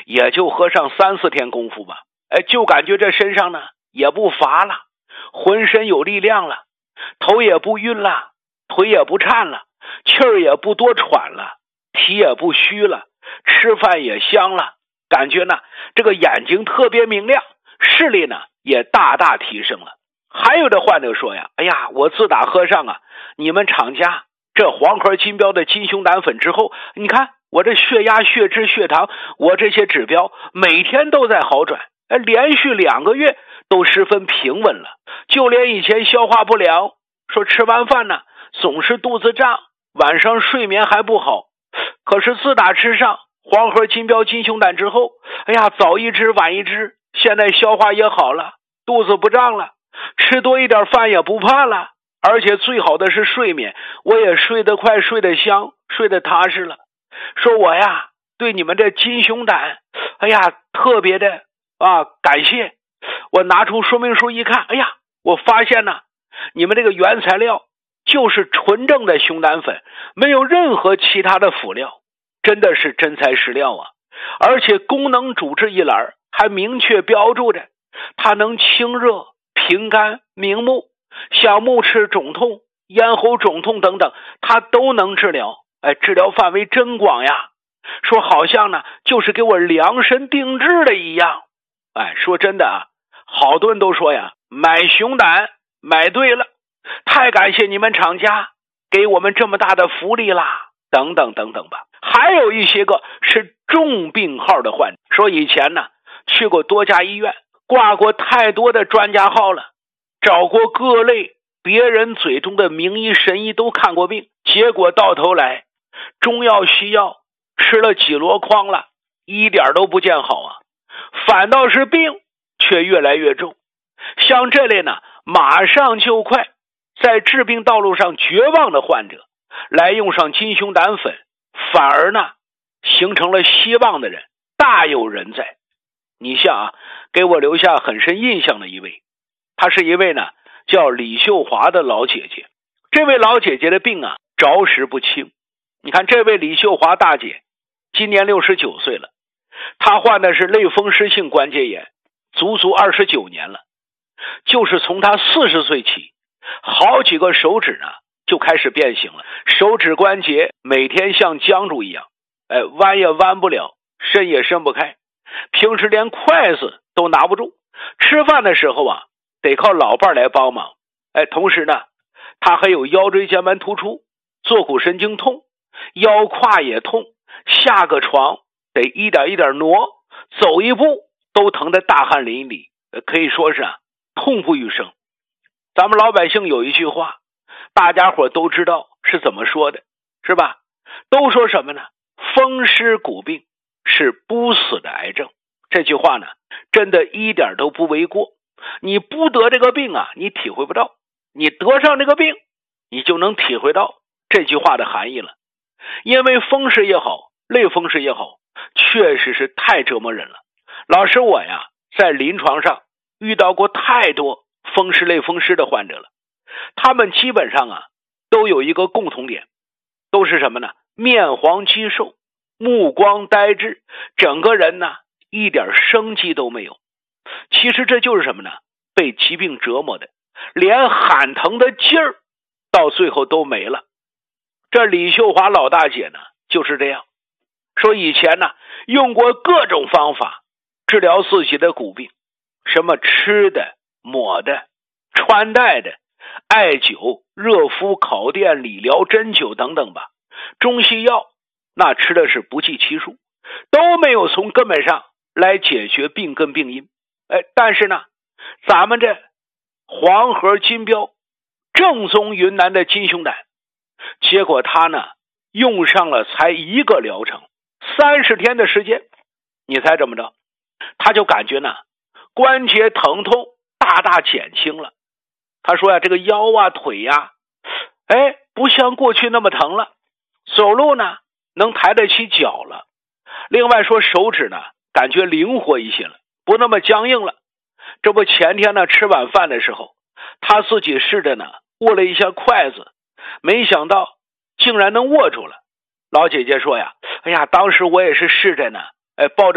也就喝上3、4天功夫吧，就感觉这身上呢也不乏了，浑身有力量了，头也不晕了，腿也不颤了，气儿也不多喘了，体也不虚了，吃饭也香了，感觉呢这个眼睛特别明亮，视力呢也大大提升了。还有的患者说呀，哎呀，我自打喝上你们厂家这黄河金标的金熊胆粉之后，你看我这血压、血脂、血糖，我这些指标每天都在好转，连续2个月都十分平稳了。就连以前消化不良，说吃完饭呢总是肚子胀，晚上睡眠还不好，可是自打吃上黄河金标金熊胆之后，哎呀，早一只晚一只，现在消化也好了，肚子不胀了，吃多一点饭也不怕了，而且最好的是睡眠，我也睡得快，睡得香，睡得踏实了。说我呀对你们这金熊胆哎呀特别的感谢。我拿出说明书一看，哎呀，我发现呢你们这个原材料就是纯正的熊胆粉，没有任何其他的辅料，真的是真材实料啊！而且功能主治一栏还明确标注着，它能清热平肝明目，像目赤肿痛、咽喉肿痛等等，它都能治疗。治疗范围真广呀，说好像呢就是给我量身定制的一样。说真的好多人都说呀，买熊胆买对了，太感谢你们厂家给我们这么大的福利啦，等等等等吧。还有一些个是重病号的患者，说以前呢去过多家医院，挂过太多的专家号了，找过各类别人嘴中的名医神医都看过病，结果到头来中药西药吃了几箩筐了，一点都不见好反倒是病却越来越重。像这类呢马上就快，在治病道路上绝望的患者，来用上金熊胆粉，反而呢形成了希望的人大有人在。你像给我留下很深印象的一位，她是一位呢叫李秀华的老姐姐。这位老姐姐的病着实不轻。你看这位李秀华大姐今年69岁了，她患的是类风湿性关节炎，足足29年了。就是从她40岁起，好几个手指呢就开始变形了，手指关节每天像僵住一样，弯也弯不了，伸也伸不开，平时连筷子都拿不住，吃饭的时候得靠老伴来帮忙。同时呢她还有腰椎间盘突出、坐骨神经痛，腰胯也痛，下个床得一点一点挪，走一步都疼得大汗淋漓，可以说是痛不欲生。咱们老百姓有一句话，大家伙都知道是怎么说的，是吧？都说什么呢？风湿骨病是不死的癌症。这句话呢真的一点都不为过。你不得这个病你体会不到，你得上这个病你就能体会到这句话的含义了。因为风湿也好，类风湿也好，确实是太折磨人了。老师我在临床上遇到过太多风湿类风湿的患者了，他们基本上都有一个共同点，都是什么呢？面黄肌瘦，目光呆滞，整个人呢一点生机都没有。其实这就是什么呢？被疾病折磨的，连喊疼的劲儿到最后都没了。这李秀华老大姐呢就是这样说，以前呢用过各种方法治疗自己的骨病，什么吃的、抹的、穿戴的、艾灸、热敷、烤电、理疗、针灸等等吧，中西药那吃的是不计其数，都没有从根本上来解决病根病因。但是呢咱们这黄河金标正宗云南的金熊胆，结果他呢用上了才1个疗程，30天的时间，你猜怎么着？他就感觉呢关节疼痛大大减轻了。他说这个腰腿不像过去那么疼了，走路呢能抬得起脚了。另外说手指呢感觉灵活一些了，不那么僵硬了。这不前天呢吃晚饭的时候，他自己试着呢握了一下筷子，没想到竟然能握住了。老姐姐说当时我也是试着呢抱着